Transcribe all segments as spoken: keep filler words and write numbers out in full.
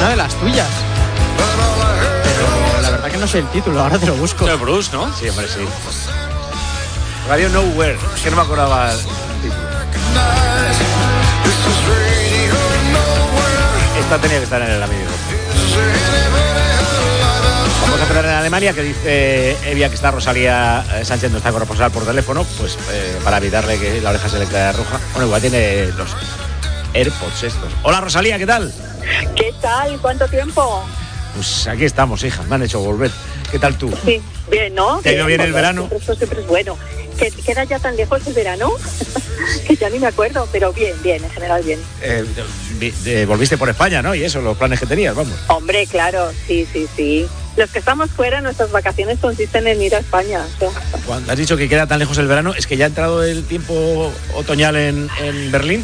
de las tuyas. Pero la verdad que no sé el título, ahora te lo busco. Es Bruce, ¿no? Sí, hombre, sí. Radio Nowhere, es que no me acordaba el título. Esta tenía que estar en el amigo. Vamos a entrar en Alemania, que dice Evia que está Rosalía Sánchez, no está corresponsal por teléfono, pues eh, para evitarle que la oreja se le quede roja. Bueno, igual tiene los AirPods estos. Hola Rosalía, ¿qué tal? ¿Qué tal? ¿Cuánto tiempo? Pues aquí estamos, hija, me han hecho volver. ¿Qué tal tú? Sí, bien, ¿no? ¿Te ha ido bien, bien el verano? Siempre, eso siempre es bueno. ¿Que queda ya tan lejos el verano? Que ya ni me acuerdo, pero bien, bien, en general bien. Eh, eh, volviste por España, ¿no? Y eso, los planes que tenías, vamos. Hombre, claro, sí, sí, sí. Los que estamos fuera, nuestras vacaciones consisten en ir a España. O sea. Cuando has dicho que queda tan lejos el verano, ¿es que ya ha entrado el tiempo otoñal en, en Berlín?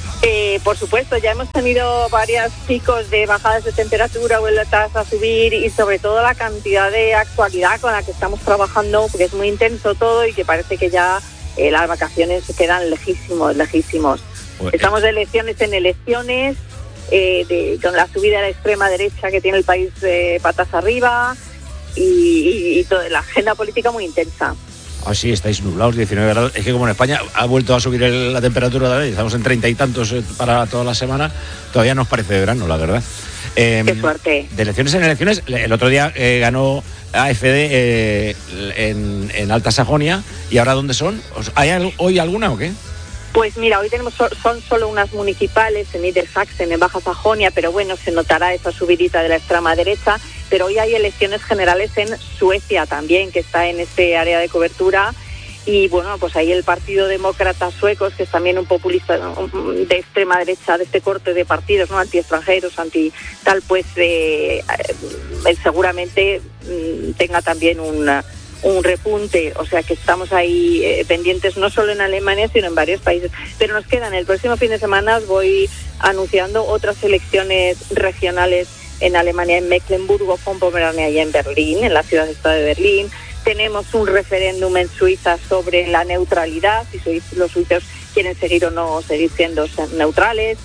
Eh, por supuesto, ya hemos tenido varios picos de bajadas de temperatura, vueltas a subir y sobre todo la cantidad de actualidad con la que estamos trabajando, porque es muy intenso todo y que parece que ya eh, las vacaciones se quedan lejísimos, lejísimos. Pues, estamos de elecciones en elecciones, eh, de, con la subida a la extrema derecha que tiene el país eh, patas arriba y, y, y toda la agenda política muy intensa. Ah, sí, estáis nublados, diecinueve grados. Es que como en España ha vuelto a subir el, la temperatura de la estamos en treinta y tantos para toda la semana, todavía nos parece de verano, la verdad. Eh, Qué suerte. De elecciones en elecciones, el otro día eh, ganó A F D eh, en, en Alta Sajonia, ¿y ahora dónde son? ¿Hay hoy alguna o qué? Pues mira, hoy tenemos son solo unas municipales en Niedersachsen, en Baja Sajonia, pero bueno, se notará esa subidita de la extrema derecha. Pero hoy hay elecciones generales en Suecia también, que está en este área de cobertura. Y bueno, pues ahí el Partido Demócrata Suecos, que es también un populista de extrema derecha, de este corte de partidos, ¿no? Anti-extranjeros, anti tal, pues eh, él seguramente mm, tenga también una un repunte, o sea que estamos ahí eh, pendientes no solo en Alemania sino en varios países, pero nos quedan el próximo fin de semana, os voy anunciando otras elecciones regionales en Alemania, en Mecklenburgo, von Pomerania y en Berlín, en la ciudad-estado de Berlín. Tenemos un referéndum en Suiza sobre la neutralidad, si los suizos quieren seguir o no seguir siendo neutrales.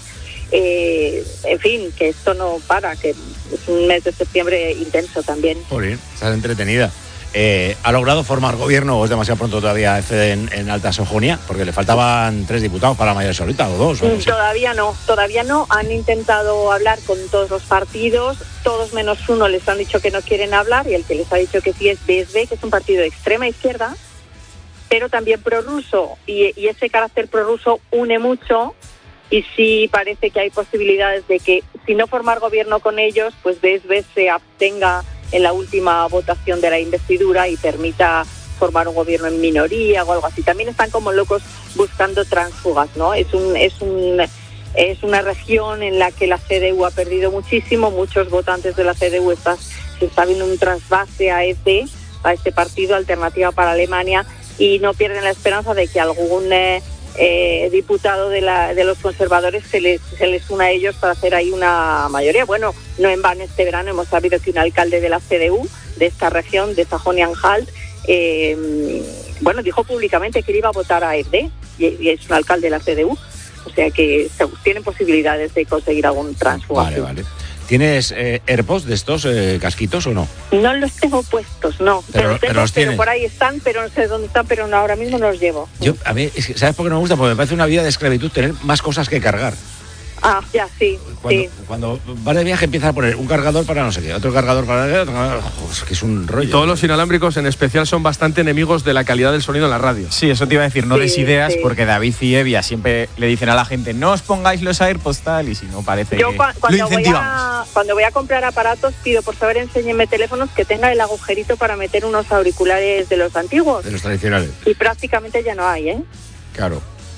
Eh, en fin, que esto no para, que es un mes de septiembre intenso también. Joder, estás entretenida. Eh, ¿Ha logrado formar gobierno o es demasiado pronto todavía F D en, en Alta Sajonia? Porque le faltaban tres diputados para la mayoría absoluta o dos. O no sé. Todavía no, todavía no. Han intentado hablar con todos los partidos, todos menos uno les han dicho que no quieren hablar y el que les ha dicho que sí es B S D, que es un partido de extrema izquierda, pero también prorruso y, y ese carácter prorruso une mucho y sí parece que hay posibilidades de que si no formar gobierno con ellos, pues B S D se abstenga en la última votación de la investidura y permita formar un gobierno en minoría o algo así. También están como locos buscando tránsfugas, ¿no? Es un es un es una región en la que la C D U ha perdido muchísimo, muchos votantes de la C D U están, se está viendo un trasvase a E F D, a este partido Alternativa para Alemania, y no pierden la esperanza de que algún eh, eh, diputado de la de los conservadores se les se les una a ellos para hacer ahí una mayoría. Bueno, no en vano este verano hemos sabido que un alcalde de la C D U de esta región, de Sajonia-Anhalt, eh, bueno, dijo públicamente que iba a votar a E F D y, y es un alcalde de la C D U, o sea que se, tienen posibilidades de conseguir algún tránsfuga. Vale, vale. ¿Tienes eh, AirPods de estos eh, casquitos o no? No los tengo puestos, no. Pero, pero, tengo, pero, los pero por ahí están, pero no sé dónde están, pero no, ahora mismo no los llevo. Yo, a mí, es que, ¿sabes por qué no me gusta? Porque me parece una vida de esclavitud tener más cosas que cargar. Ah, ya, sí. Cuando, sí. cuando vas de viaje empiezas a poner un cargador para no sé qué, otro cargador para... Joder, es que es un rollo. Todos los inalámbricos en especial son bastante enemigos de la calidad del sonido en la radio. Sí, eso te iba a decir, no sí, des ideas, sí. porque David y Evia siempre le dicen a la gente, no os pongáis los AirPods tal, y si no parece Yo que cu- cuando lo voy incentivamos. a cuando voy a comprar aparatos pido por favor enséñenme teléfonos que tenga el agujerito para meter unos auriculares de los antiguos. De los tradicionales. Y prácticamente ya no hay, ¿eh? Claro,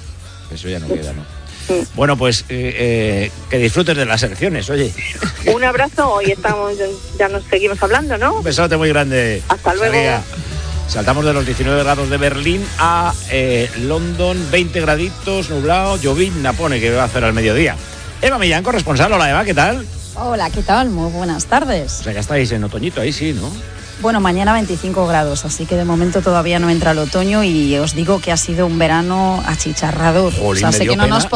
eso ya no queda, ¿no? Bueno, pues eh, eh, que disfrutes de las elecciones, oye. Un abrazo, hoy estamos, ya nos seguimos hablando, ¿no? Un besote muy grande. Hasta luego. Salía. Saltamos de los diecinueve grados de Berlín a eh, London, veinte graditos, nublado, llovizna pone que va a hacer al mediodía. Eva Millán, corresponsal. Hola Eva, ¿qué tal? Hola, ¿qué tal? Muy buenas tardes. O sea, ya estáis en otoñito ahí, sí, ¿no? Bueno, mañana veinticinco grados, así que de momento todavía no entra el otoño y os digo que ha sido un verano achicharrador. Jolín, o sea, me sé dio que no pena. nos podemos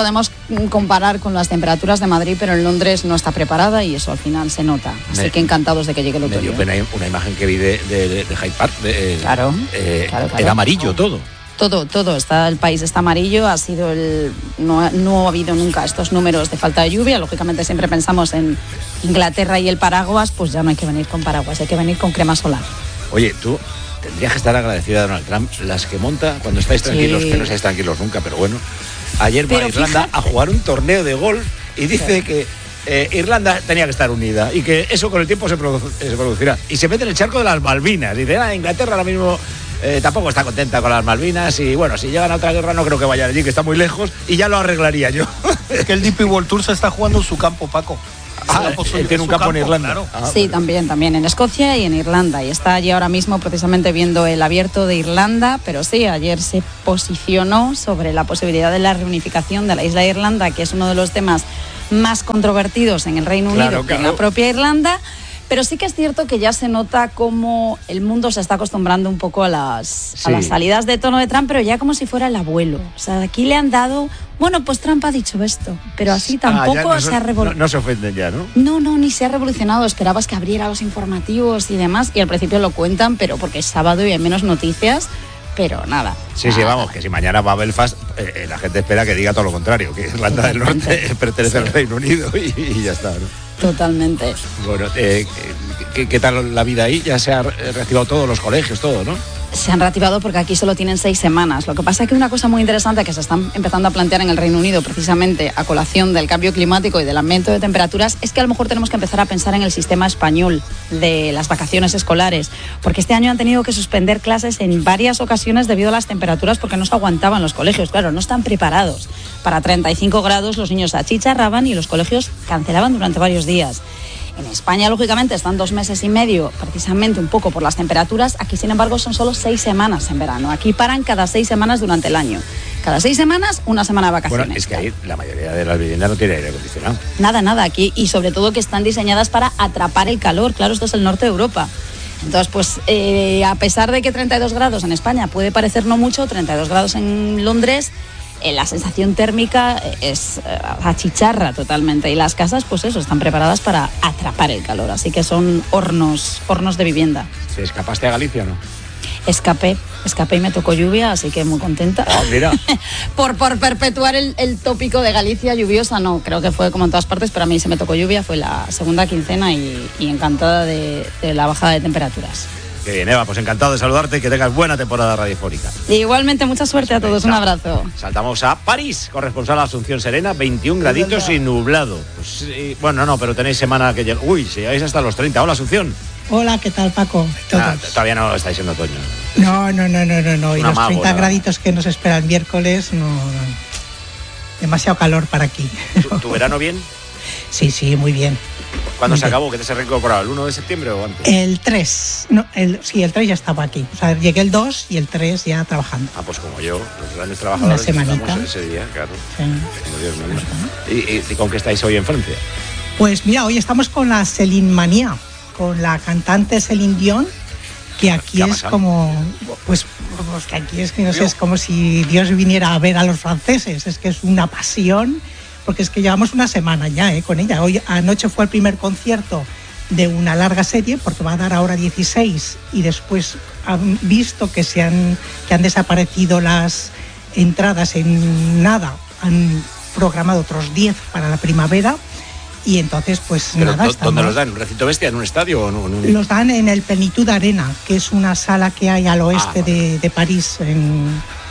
comparar con las temperaturas de Madrid, pero en Londres no está preparada y eso al final se nota. Así me, que encantados de que llegue el otoño. Me dio pena una imagen que vi de, de, de Hyde Park. De, claro, eh, claro, claro. Era amarillo todo. Todo, todo, está, el país está amarillo, ha sido el, no, no ha habido nunca estos números de falta de lluvia. Lógicamente siempre pensamos en Inglaterra y el paraguas, pues ya no hay que venir con paraguas, hay que venir con crema solar. Oye, tú tendrías que estar agradecida a Donald Trump, las que monta cuando estáis tranquilos, sí. que no estáis tranquilos nunca, pero bueno. Ayer pero va a Irlanda fíjate. a jugar un torneo de golf y dice sí. que eh, Irlanda tenía que estar unida y que eso con el tiempo se, produ- se producirá. Y se mete en el charco de las Malvinas. Dice, ah, Inglaterra ahora mismo... Eh, tampoco está contenta con las Malvinas y bueno, si llegan a otra guerra no creo que vayan allí, que está muy lejos y ya lo arreglaría yo. Es que el D P World Tour se está jugando en su campo, Paco. Ah, él tiene un campo, campo en Irlanda. Claro. Ah, sí, bueno. también, también en Escocia y en Irlanda. Y está allí ahora mismo precisamente viendo el abierto de Irlanda, pero sí, ayer se posicionó sobre la posibilidad de la reunificación de la isla de Irlanda, que es uno de los temas más controvertidos en el Reino claro, Unido, claro. en la propia Irlanda. Pero sí que es cierto que ya se nota cómo el mundo se está acostumbrando un poco a las, sí. a las salidas de tono de Trump, pero ya como si fuera el abuelo. O sea, aquí le han dado, bueno, pues Trump ha dicho esto, pero así tampoco ah, no se ha revolucionado. No, no se ofenden ya, ¿no? No, no, ni se ha revolucionado. Esperabas que abriera los informativos y demás, y al principio lo cuentan, pero porque es sábado y hay menos noticias. Pero nada. Sí, nada. sí, vamos, que si mañana va a Belfast, eh, la gente espera que diga todo lo contrario, que Irlanda del Norte pertenece sí. al Reino Unido y, y ya está, ¿no? Totalmente. Bueno, eh, ¿qué, ¿qué tal la vida ahí? Ya se han reactivado todos los colegios, todo, ¿no? Se han reactivado porque aquí solo tienen seis semanas. Lo que pasa es que una cosa muy interesante que se están empezando a plantear en el Reino Unido, precisamente a colación del cambio climático y del aumento de temperaturas, es que a lo mejor tenemos que empezar a pensar en el sistema español de las vacaciones escolares, porque este año han tenido que suspender clases en varias ocasiones debido a las temperaturas porque no se aguantaban los colegios. Claro, no están preparados para treinta y cinco grados, los niños achicharraban y los colegios cancelaban durante varios días. En España, lógicamente, están dos meses y medio, precisamente un poco por las temperaturas. Aquí, sin embargo, son solo seis semanas en verano. Aquí paran cada seis semanas durante el año. Cada seis semanas, una semana de vacaciones. Bueno, es que ahí la mayoría de las viviendas no tiene aire acondicionado. Nada, nada, aquí. Y sobre todo que están diseñadas para atrapar el calor. Claro, esto es el norte de Europa. Entonces, pues, eh, a pesar de que treinta y dos grados en España puede parecer no mucho, treinta y dos grados en Londres... Eh, la sensación térmica es eh, achicharra totalmente y las casas pues eso están preparadas para atrapar el calor, así que son hornos hornos de vivienda. ¿Te escapaste a Galicia o no? Escapé, escapé y me tocó lluvia, así que muy contenta. Oh, mira. por, por perpetuar el, el tópico de Galicia lluviosa, no, creo que fue como en todas partes, pero a mí se me tocó lluvia, fue la segunda quincena y, y encantada de, de la bajada de temperaturas. Qué bien, Eva, pues encantado de saludarte y que tengas buena temporada radiofónica. Igualmente, mucha suerte a todos, un abrazo. Saltamos a París, corresponsal a Asunción Serena, veintiún graditos y nublado. Pues, sí, bueno, no, pero tenéis semana que llega. Uy, si llegáis hasta los treinta. Hola, Asunción. Hola, ¿qué tal, Paco? Ah, todavía no estáis en otoño. No, no, no, no, no, no. Y los amago, treinta ¿no? graditos que nos espera el miércoles, no, no. Demasiado calor para aquí. ¿Tu, tu verano bien? Sí, sí, muy bien. ¿Cuándo muy se bien. acabó? ¿Que te se reincorporado? ¿El uno de septiembre o antes? El tres. No, el, sí, el tres ya estaba aquí. O sea, llegué el dos y el tres ya trabajando. Ah, pues como yo, los grandes trabajadores Una semanita. estamos ese día, claro. Sí. Como Dios manda. ¿Y, y, ¿Y con qué estáis hoy en Francia? Pues mira, hoy estamos con la Céline Manía, con la cantante Céline Dion, que aquí es como, pues, pues que aquí es que no sé, es como si Dios viniera a ver a los franceses, es que es una pasión, porque es que llevamos una semana ya eh, con ella. Hoy anoche fue el primer concierto de una larga serie, porque va a dar ahora dieciséis, y después han visto que se han, que han desaparecido las entradas en nada, han programado otros diez para la primavera. Y entonces, pues Pero nada. ¿dó- estamos... ¿Dónde los dan? ¿En un recinto bestia? ¿En un estadio o en un...? Los dan en el Plenitude Arena, que es una sala que hay al oeste Ah, vale. de, de París, en,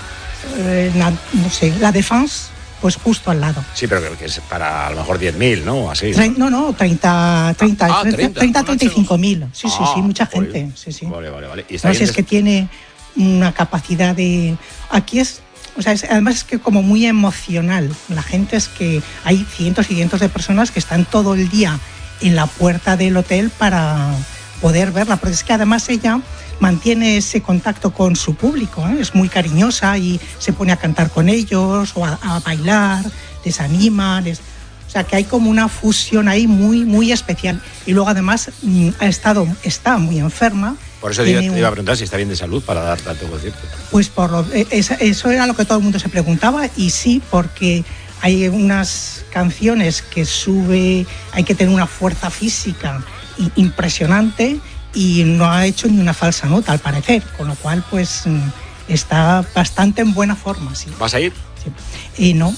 en la, no sé, la Défense, pues justo al lado. Sí, pero que es para a lo mejor diez mil, ¿no? Así. Tre- no, no, treinta, treinta, Ah, treinta, treinta, treinta, con treinta y cinco mil. Sí, sí, Ah, sí, mucha joder. gente. Sí, sí. Vale, vale, vale. ¿Y está No bien sé, es des- que tiene una capacidad de... Aquí es... O sea, es, además es que como muy emocional. La gente es que hay cientos y cientos de personas que están todo el día en la puerta del hotel para poder verla. Porque es que además ella mantiene ese contacto con su público, ¿eh? Es muy cariñosa y se pone a cantar con ellos o a, a bailar, les anima, les... O sea, que hay como una fusión ahí muy, muy especial. Y luego además mm, ha estado, está muy enferma. Por eso te iba, Tiene te un- iba a preguntar si está bien de salud para dar tanto concierto. Pues por lo, es- eso era lo que todo el mundo se preguntaba y sí, porque hay unas canciones que sube, hay que tener una fuerza física impresionante y no ha hecho ni una falsa nota al parecer, con lo cual pues está bastante en buena forma. Sí. ¿Vas a ir? Sí. Y no,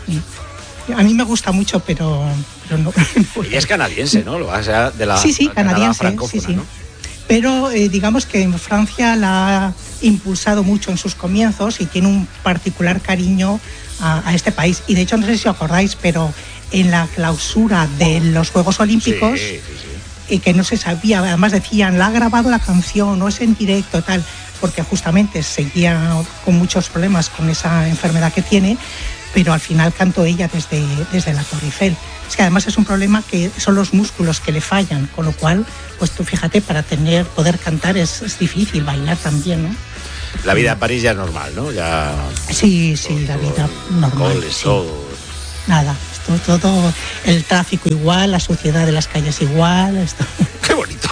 a mí me gusta mucho, pero, pero no. Ella es canadiense, ¿no? O sea, de la, sí, sí, canadiense, francófona, sí, sí. ¿no? Pero eh, digamos que en Francia la ha impulsado mucho en sus comienzos y tiene un particular cariño a, a este país. Y de hecho, no sé si os acordáis, pero en la clausura de los Juegos Olímpicos, sí, sí, sí. Y que no se sabía, además decían, la ha grabado la canción, no es en directo, tal, porque justamente seguía con muchos problemas con esa enfermedad que tiene, pero al final cantó ella desde, desde la Torre Eiffel. Es que además es un problema que son los músculos que le fallan, con lo cual, pues tú fíjate, para tener, poder cantar es, es difícil, bailar también, ¿no? La vida en París ya es normal, ¿no? Ya. Sí, sí, todo, la vida normal. Goles, sí. todo. Nada, esto, todo, el tráfico igual, la suciedad de las calles igual. Esto. ¡Qué bonito!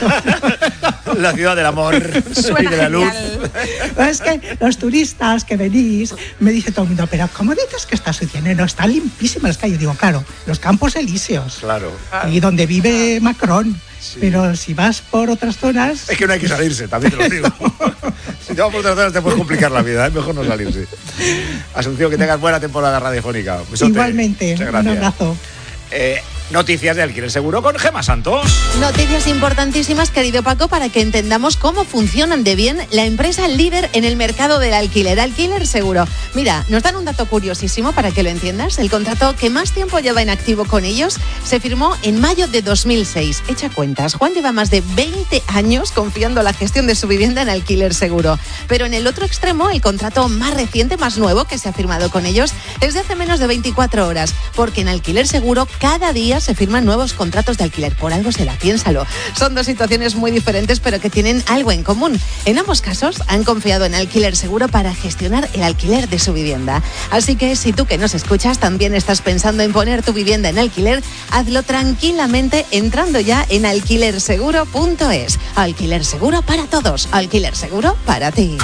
La ciudad del amor Suena y de la luz. Es que los turistas que venís, me dice todo el mundo, pero ¿cómo dices que está sucia? No, están limpísimas las calles. Digo, claro, los Campos Elíseos. Claro. Y donde vive Macron. Sí. Pero si vas por otras zonas... Es que no hay que salirse, también te lo digo. Si te vas por otras zonas te puedes complicar la vida, es mejor no salirse. Asunción, que tengas buena temporada radiofónica. Besote. Igualmente, un abrazo. Eh, noticias de Alquiler Seguro con Gemma Santos. Noticias importantísimas, querido Paco, para que entendamos cómo funcionan de bien la empresa líder en el mercado del alquiler, Alquiler Seguro. Mira, nos dan un dato curiosísimo para que lo entiendas. El contrato que más tiempo lleva en activo con ellos se firmó en mayo de dos mil seis. Echa cuentas, Juan lleva más de veinte años confiando la gestión de su vivienda en Alquiler Seguro. Pero en el otro extremo, el contrato más reciente, más nuevo que se ha firmado con ellos es de hace menos de veinticuatro horas, porque en Alquiler Seguro cada día se firman nuevos contratos de alquiler. Por algo será, piénsalo. Son dos situaciones muy diferentes, pero que tienen algo en común. En ambos casos han confiado en Alquiler Seguro para gestionar el alquiler de su vivienda. Así que si tú que nos escuchas también estás pensando en poner tu vivienda en alquiler, hazlo tranquilamente entrando ya en alquiler seguro punto es. Alquiler Seguro para todos. Alquiler Seguro para ti.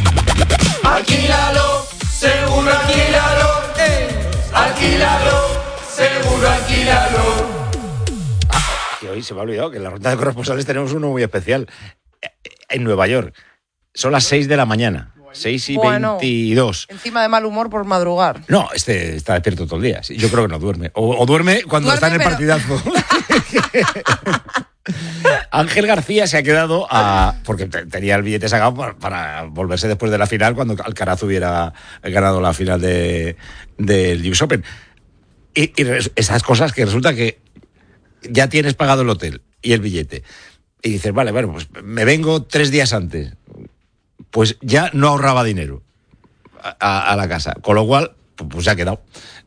Alquílalo, seguro alquílalo. Eh. Alquílalo, seguro alquílalo. Que hoy se me ha olvidado que en la ronda de corresponsales tenemos uno muy especial. En Nueva York. Son las seis de la mañana. seis y bueno, veintidós. Encima de mal humor por madrugar. No, este está despierto todo el día. Yo creo que no duerme. O, o duerme cuando duerme, está en el pero... partidazo. Ángel García se ha quedado a... Porque tenía el billete sacado para, para volverse después de la final, cuando Alcaraz hubiera ganado la final de, del U S Open. Y, y esas cosas que resulta que ya tienes pagado el hotel y el billete. Y dices, vale, bueno, pues me vengo tres días antes. Pues ya no ahorraba dinero a, a la casa. Con lo cual, pues se ha quedado.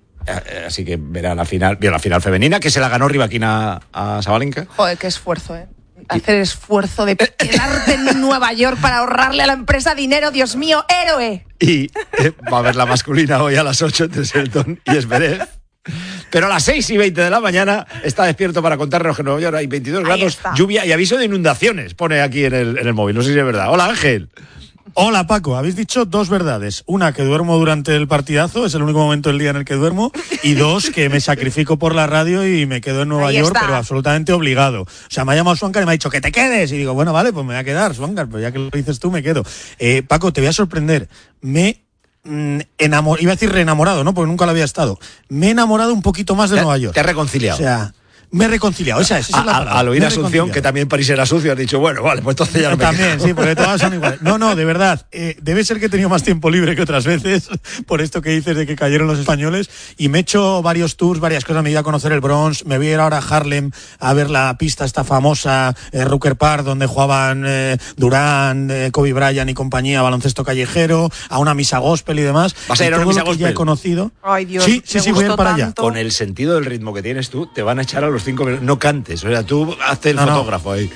Así que verá la final, vio la final femenina, que se la ganó Rivaquina a Sabalenka. Joder, qué esfuerzo, ¿eh? Hacer esfuerzo de quedarte en Nueva York para ahorrarle a la empresa dinero, Dios mío, héroe. Y eh, va a haber la masculina hoy a las ocho entre Selton y Zverev. Pero a las seis y veinte de la mañana está despierto para contarnos que en Nueva York hay veintidós grados, lluvia y aviso de inundaciones, pone aquí en el, en el móvil. No sé si es verdad. Hola, Ángel. Hola, Paco. Habéis dicho dos verdades. Una, que duermo durante el partidazo, es el único momento del día en el que duermo. Y dos, que me sacrifico por la radio y me quedo en Nueva Ahí York, está. pero absolutamente obligado. O sea, me ha llamado Swankar y me ha dicho que te quedes. Y digo, bueno, vale, pues me voy a quedar, Swankar, pero ya que lo dices tú, me quedo. Eh, Paco, te voy a sorprender. Me... Enamor, iba a decir reenamorado, ¿no? Porque nunca lo había estado. Me he enamorado un poquito más de ¿Te, Nueva York. Te has reconciliado. O sea, me he reconciliado. Esa es, esa es la palabra. Al oír Me he Asunción, que también París era sucio, has dicho, bueno, vale, pues entonces ya no me También, quedo. sí, porque todas son iguales. No, no, de verdad. Eh, debe ser que he tenido más tiempo libre que otras veces, por esto que dices de que cayeron los españoles. Y me he hecho varios tours, varias cosas. Me he ido a conocer el Bronx, me voy a ir ahora a Harlem a ver la pista esta famosa, eh, Rucker Park, donde jugaban eh, Durán, eh, Kobe Bryant y compañía, baloncesto callejero, a una misa gospel y demás. ¿Vas a ir a una todo misa lo que gospel? Ya he conocido. Ay, Dios, sí, sí, me sí, voy a ir gustó para allá. tanto. Con el sentido del ritmo que tienes tú, te van a echar a los cinco minutos. No cantes, o sea, tú hazte el No, no. fotógrafo ahí.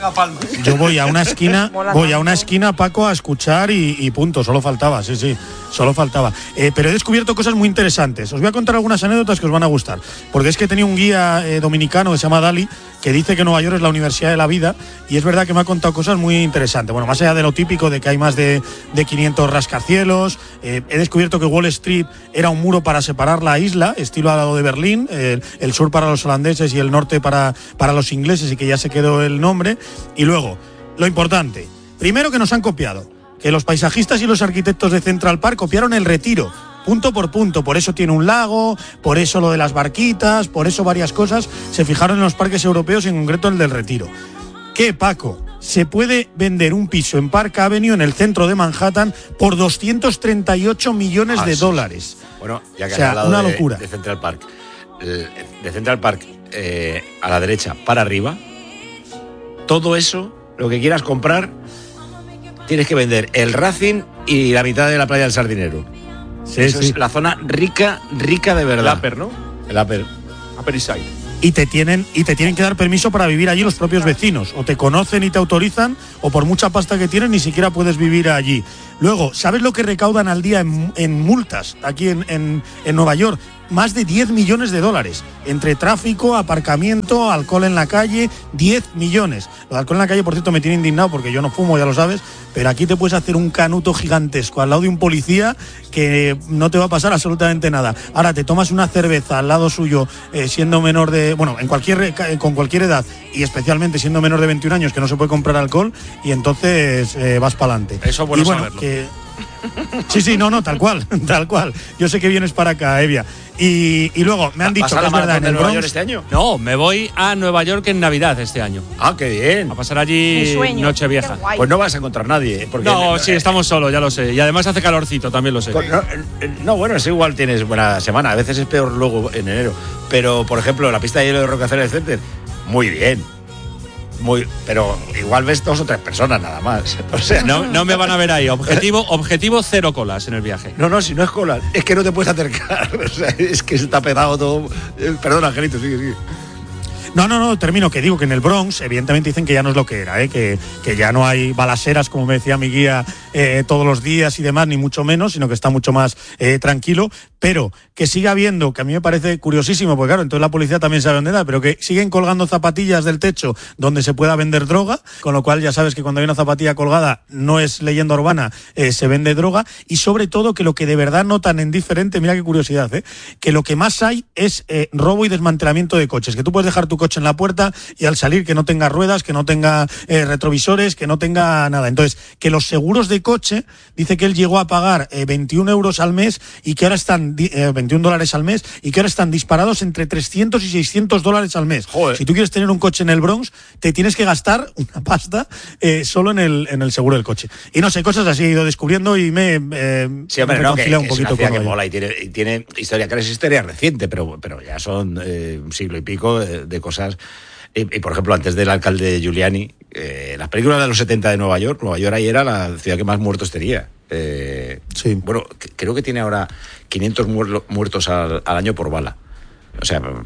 Yo voy a una esquina, Mola voy a tanto. una esquina, Paco, a escuchar y, y punto, solo faltaba, sí, sí, solo faltaba. Eh, pero he descubierto cosas muy interesantes. Os voy a contar algunas anécdotas que os van a gustar, porque es que tenía un guía eh, dominicano que se llama Dali, que dice que Nueva York es la universidad de la vida, y es verdad que me ha contado cosas muy interesantes. Bueno, más allá de lo típico de que hay más de, de quinientos rascacielos, eh, he descubierto que Wall Street era un muro para separar la isla, estilo al lado de Berlín, el, el sur para los holandeses y el norte para, para los ingleses, y que ya se quedó el nombre. Y luego, lo importante, primero que nos han copiado, que los paisajistas y los arquitectos de Central Park copiaron el Retiro, punto por punto, por eso tiene un lago, por eso lo de las barquitas, por eso varias cosas se fijaron en los parques europeos, en concreto el del Retiro. ¿Qué, Paco? Se puede vender un piso en Park Avenue, en el centro de Manhattan, por doscientos treinta y ocho millones ah, de sí. dólares. Bueno, ya que o sea, has hablado una de, locura. de Central Park, de Central Park eh, a la derecha para arriba, todo eso, lo que quieras comprar, tienes que vender el Racing y la mitad de la playa del Sardinero. Sí, Eso sí. es la zona rica, rica de verdad. El Upper, ¿no? El Upper. Upper East Side. Y te tienen y te tienen que dar permiso para vivir allí los propios vecinos. O te conocen y te autorizan, o por mucha pasta que tienen ni siquiera puedes vivir allí. Luego, ¿sabes lo que recaudan al día en, en multas aquí en, en, en Nueva York? Más de diez millones de dólares. Entre tráfico, aparcamiento, alcohol en la calle, diez millones. Lo de alcohol en la calle, por cierto, me tiene indignado porque yo no fumo, ya lo sabes, pero aquí te puedes hacer un canuto gigantesco al lado de un policía que no te va a pasar absolutamente nada. Ahora te tomas una cerveza al lado suyo, eh, siendo menor de, bueno, en cualquier con cualquier edad, y especialmente siendo menor de veintiún años, que no se puede comprar alcohol, y entonces eh, vas para adelante. Eso es bueno, y bueno saberlo. Que, sí, sí, no, no, tal cual, tal cual. Yo sé que vienes para acá, Evia. Y, y luego me han dicho que es verdad, en el Nueva Bronx, York este año? No, me voy a Nueva York en Navidad este año. Ah, qué bien. A pasar allí Mi sueño. Nochevieja. Qué guay. Pues no vas a encontrar nadie. Porque No, eh, sí, estamos solos, ya lo sé. Y además hace calorcito, también lo sé. Pues no, eh, no, bueno, es igual tienes buena semana. A veces es peor luego en enero. Pero, por ejemplo, la pista de hielo de Rockefeller Center, muy bien. Muy, pero igual ves dos o tres personas nada más. O sea, No, no me van a ver ahí. Objetivo, objetivo cero colas en el viaje. No, no, si no es cola, es que no te puedes acercar. O sea, es que está pegado todo. Eh, perdón, Angelito, sigue, sigue. No, no, no, termino, que digo que en el Bronx, evidentemente dicen que ya no es lo que era, ¿eh? que, que ya no hay balaceras, como me decía mi guía, eh, todos los días y demás, ni mucho menos, sino que está mucho más eh, tranquilo, pero que siga habiendo, que a mí me parece curiosísimo, porque claro, entonces la policía también sabe dónde da, pero que siguen colgando zapatillas del techo donde se pueda vender droga, con lo cual ya sabes que cuando hay una zapatilla colgada no es leyenda urbana, eh, se vende droga, y sobre todo que lo que de verdad notan en diferente, mira qué curiosidad, ¿eh? que lo que más hay es eh, robo y desmantelamiento de coches, que tú puedes dejar tu coche en la puerta y al salir que no tenga ruedas, que no tenga eh, retrovisores, que no tenga nada. Entonces, que los seguros de coche, dice que él llegó a pagar eh, veintiún euros al mes y que ahora están, eh, veintiún dólares al mes, y que ahora están disparados entre trescientos y seiscientos dólares al mes. Joder. Si tú quieres tener un coche en el Bronx, te tienes que gastar una pasta eh, solo en el, en el seguro del coche. Y no sé, cosas así he ido descubriendo y me eh, Sí, hombre, me no, que, reconcilia que un poquito es una ciudad con que ello. mola y tiene, y tiene historia, que es historia reciente, pero, pero ya son eh, un siglo y pico de, de cosas. Y, y, por ejemplo, antes del alcalde Giuliani, eh, las películas de los setenta de Nueva York, Nueva York ahí era la ciudad que más muertos tenía. Eh, Sí. Bueno, c- creo que tiene ahora quinientos muer- muertos al, al año por bala. O sea, mm,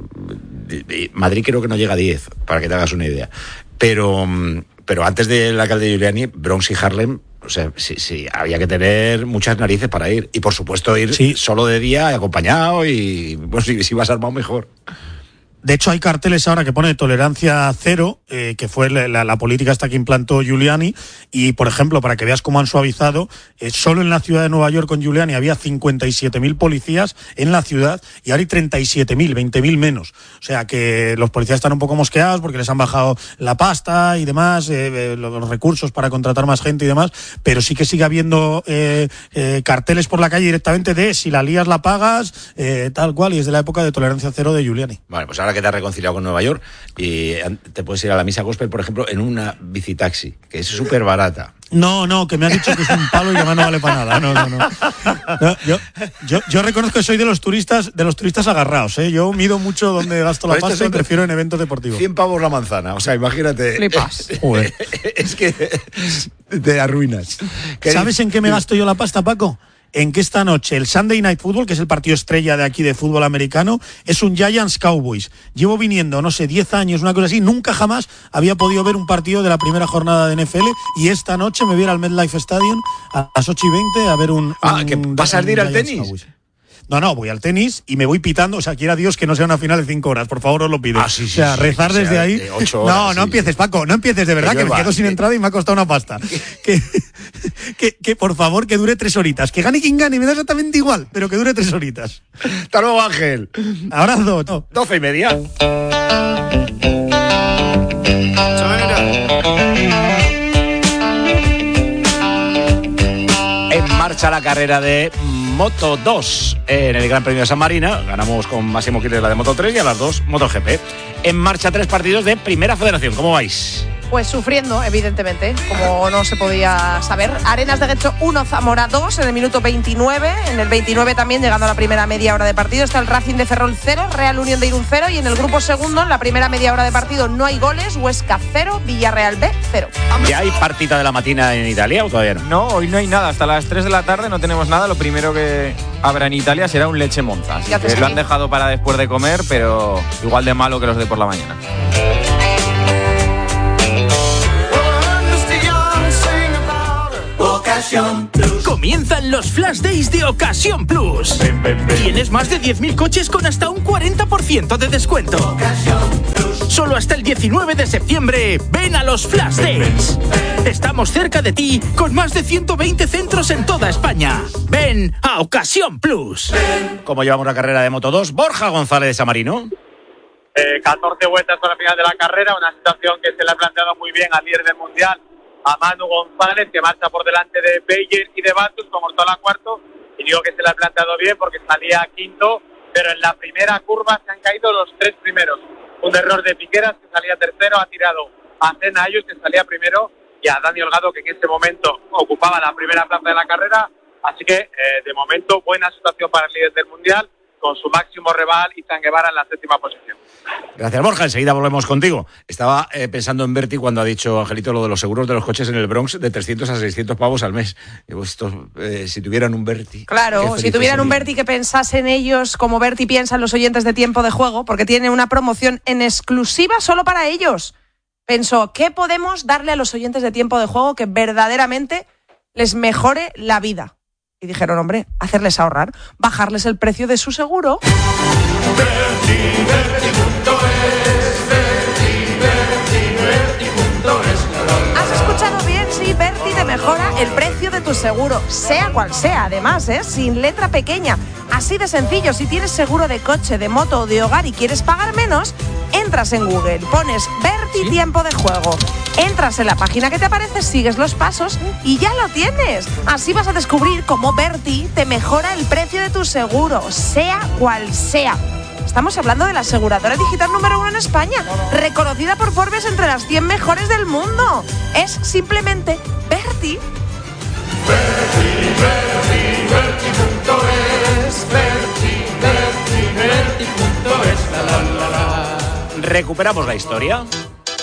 de- de- Madrid creo que no llega a diez, para que te hagas una idea. Pero, mm, pero antes del alcalde Giuliani, Bronx y Harlem, o sea, sí, sí, había que tener muchas narices para ir. Y por supuesto ir Sí. solo de día, acompañado, y bueno, si, si vas armado mejor. De hecho, hay carteles ahora que pone tolerancia cero, eh, que fue la, la, la política hasta que implantó Giuliani. Y, por ejemplo, para que veas cómo han suavizado, eh, solo en la ciudad de Nueva York con Giuliani había cincuenta y siete mil policías en la ciudad y ahora hay treinta y siete mil, veinte mil menos. O sea que los policías están un poco mosqueados porque les han bajado la pasta y demás, eh, eh, los recursos para contratar más gente y demás, pero sí que sigue habiendo eh, eh, carteles por la calle directamente de si la lías la pagas, eh, tal cual, y es de la época de tolerancia cero de Giuliani. Vale, pues ahora que te has reconciliado con Nueva York y te puedes ir a la misa gospel, por ejemplo, en una bicitaxi, que es súper barata. No, no, que me han dicho que es un palo y además no vale para nada. No, no, no. No, yo, yo, yo reconozco que soy de los turistas, de los turistas agarrados, ¿eh? Yo mido mucho donde gasto la Pero estos pasta y son prefiero en eventos deportivos. cien pavos la manzana, o sea, imagínate. Flipas. Joder. Es que te arruinas. Que- ¿Sabes en qué me gasto yo la pasta, Paco? En que esta noche el Sunday Night Football, que es el partido estrella de aquí de fútbol americano, es un Giants Cowboys. Llevo viniendo, no sé, diez años, una cosa así, nunca jamás había podido ver un partido de la primera jornada de N F L, y esta noche me voy a ir al MetLife Stadium a las ocho y veinte a ver un... Ah, un ¿que vas a ir un al Giants tenis? Cowboys. No, no, voy al tenis y me voy pitando. O sea, quiera Dios que no sea una final de cinco horas. Por favor, os lo pido. Ah, sí, sí, o sea, sí, rezar sí, desde sea, ahí. de ocho horas, no, no sí, empieces, sí. Paco. No empieces, de verdad, que, que me quedo sin que... entrada y me ha costado una pasta. que, que, que, por favor, que dure tres horitas. Que gane quien gane, me da exactamente igual, pero que dure tres horitas. Hasta luego, Ángel. Abrazo. No. Doce y media. En marcha la carrera de Moto dos en el Gran Premio de San Marino. Ganamos con Máximo Quiles la de Moto tres y a las dos MotoGP. En marcha tres partidos de Primera Federación. ¿Cómo vais? Pues sufriendo, evidentemente, como no se podía saber. Arenas de Guecho uno, Zamora dos en el minuto veintinueve. En el veintinueve también, llegando a la primera media hora de partido, está el Racing de Ferrol cero, Real Unión de Irún cero. Y en el grupo segundo, en la primera media hora de partido, no hay goles. Huesca cero, Villarreal B cero. ¿Ya hay partita de la matina en Italia o todavía no? No, hoy no hay nada. Hasta las tres de la tarde no tenemos nada. Lo primero que habrá en Italia será un leche monza. Así que lo han dejado para después de comer, pero igual de malo que los de por la mañana. Ocasión Plus. Comienzan los Flash Days de Ocasión Plus. Ven, ven, ven. Tienes más de diez mil coches con hasta un cuarenta por ciento de descuento. Ocasión Plus. Solo hasta el diecinueve de septiembre. Ven a los Flash Days. Ven, ven. Estamos cerca de ti con más de ciento veinte centros en toda España. Ven a Ocasión Plus. Ven. ¿Cómo llevamos la carrera de Moto dos? Borja González de San Marino. Eh, catorce vueltas para la final de la carrera, una situación que se le ha planteado muy bien al líder del Mundial, a Manu González, que marcha por delante de Beyer y de Batus, como está la cuarto, y digo que se le ha planteado bien porque salía quinto, pero en la primera curva se han caído los tres primeros. Un error de Piqueras, que salía tercero, ha tirado a Cena Ayus, que salía primero, y a Dani Holgado, que en este momento ocupaba la primera plaza de la carrera, así que eh, de momento buena situación para el líder del Mundial, con su máximo rival, Izan Guevara, en la séptima posición. Gracias, Borja. Enseguida volvemos contigo. Estaba eh, pensando en Berti cuando ha dicho Angelito lo de los seguros de los coches en el Bronx de trescientos a seiscientos pavos al mes. Digo, esto, eh, si tuvieran un Berti. Claro, si tuvieran sería. un Berti que pensasen ellos como Berti piensan los oyentes de Tiempo de Juego, porque tiene una promoción en exclusiva solo para ellos. Pensó, ¿qué podemos darle a los oyentes de Tiempo de Juego que verdaderamente les mejore la vida? Y dijeron, hombre, hacerles ahorrar, bajarles el precio de su seguro. Berti, Berti punto es, Berti, Berti, Berti punto es. ¿Has escuchado bien? Sí, Berti te mejora el precio de tu seguro, sea cual sea, además, ¿eh? Sin letra pequeña. Así de sencillo, si tienes seguro de coche, de moto o de hogar y quieres pagar menos, entras en Google, pones Berti ¿Sí? Tiempo de Juego, entras en la página que te aparece, sigues los pasos y ya lo tienes. Así vas a descubrir cómo Berti te mejora el precio de tu seguro, sea cual sea. Estamos hablando de la aseguradora digital número uno en España, reconocida por Forbes entre las cien mejores del mundo. Es simplemente Berti. Berti, Berti, Berti punto es, Berti, Berti, Berti punto es, la la la la. Recuperamos la historia.